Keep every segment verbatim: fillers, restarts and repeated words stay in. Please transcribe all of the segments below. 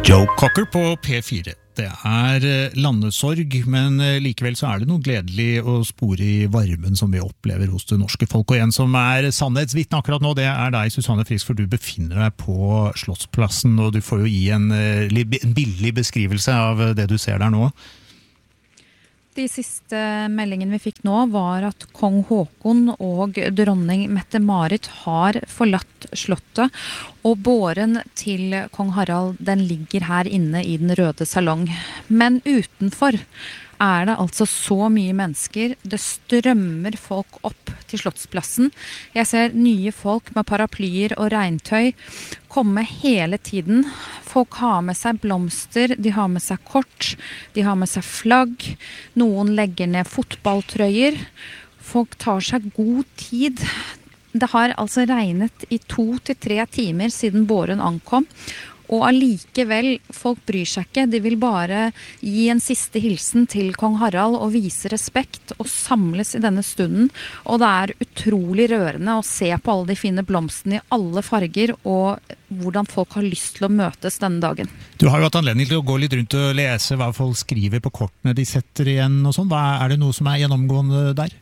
Joe Cocker på P fire. Det er landesorg, men likevel så er det noe gledelig å spore i varmen som vi opplever hos det norske folk. Og en som er sannhetsvitne akkurat nå, det er deg, Susanne Frisk, for du befinner deg på Slottsplassen, og du får jo gi en, en billig beskrivelse av det du ser der nå. De siste meldingen vi fikk nå var at kong Håkon og dronning Mette-Marit har forlatt slottet, og båren til kong Harald, den ligger her inne i den røde salong. Men utenfor er det altså så mye mennesker. Det strømmer folk opp til Slottsplassen. Jeg ser nye folk med paraplyer og regntøy komme hele tiden. Folk har med seg blomster, de har med seg kort, de har med seg flagg. Noen legger ned fotballtrøyer. Folk tar seg god tid. Det har altså regnet i to til tre timer siden båren ankom. Og allikevel, folk bryr seg ikke. De vil bare gi en siste hilsen til kong Harald og vise respekt og samles i denne stunden. Og det er utrolig rørende å se på alle de fine blomstene i alle farger og hvordan folk har lyst til å møtes denne dagen. Du har jo hatt anledning til å gå litt rundt og lese hva folk skriver på kortene de setter igjen og sånn. Hva, er det noe som er gjennomgående der?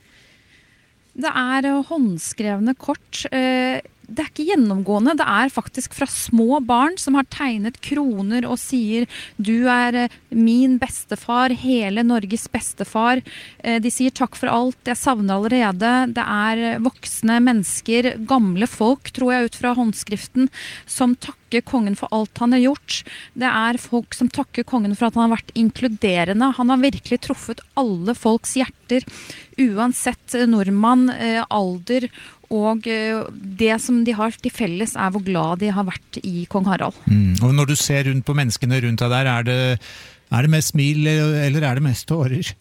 Det er håndskrevne kort. Det er ikke gjennomgående, det er faktisk fra små barn som har tegnet kroner og sier du er min bestefar, hele Norges bestefar. De sier takk for alt, jeg savner allerede. Det er voksne mennesker, gamle folk, tror jeg ut fra håndskriften, som takker kongen for alt han har gjort. Det er folk som takker kongen for at han har vært inkluderende. Han har virkelig truffet alle folks hjerter, uansett nordmann, alder, og det som de har til felles er hvor glad de har vært i kong Harald. Mm. Og når du ser rundt på menneskene rundt deg der, er det, er det mest smil eller er det mest tårer?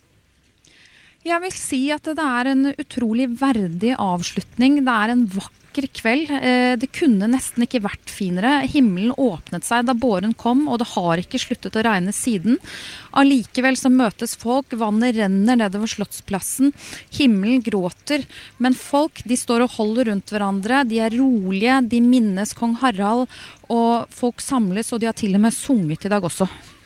Jeg vil si at det er en utrolig verdig avslutning. Det er en vakker kveld. Det kunne nesten ikke vært finere. Himmelen åpnet seg da båren kom, og det har ikke sluttet å regne siden. Allikevel så møtes folk, vannet renner nedover Slottsplassen, himmelen gråter, men folk, de står og holder rundt hverandre, de er rolige, de minnes kong Harald, og folk samles, og de har til og med sunget i dag også.